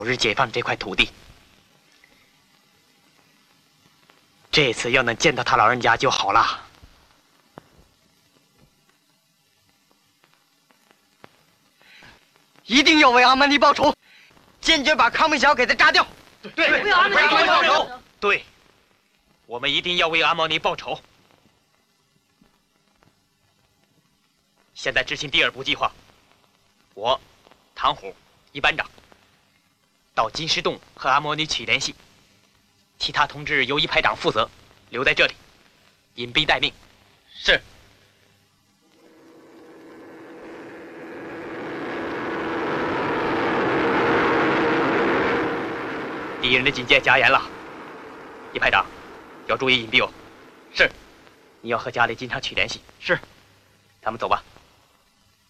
日解放这块土地。这次要能见到他老人家就好了。 一定要为阿曼尼报仇，坚决把康明桥给他炸掉。 对， 为阿曼尼报仇。 对，我们一定要为阿毛尼报仇。现在执行第2步计划，我，唐虎，一班长，到金石洞和阿毛尼取联系，其他同志由一排长负责，留在这里，隐蔽待命。 是。 敌人的警戒加严了，一排长要注意隐蔽哦。 是。 你要和家里经常取联系。 是。 咱们走吧。